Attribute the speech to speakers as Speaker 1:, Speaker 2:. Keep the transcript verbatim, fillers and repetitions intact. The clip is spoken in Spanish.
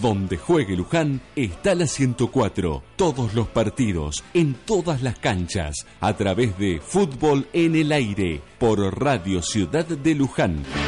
Speaker 1: Donde juegue Luján está la ciento cuatro. Todos los partidos, en todas las canchas, a través de Fútbol en el Aire, por Radio Ciudad de Luján.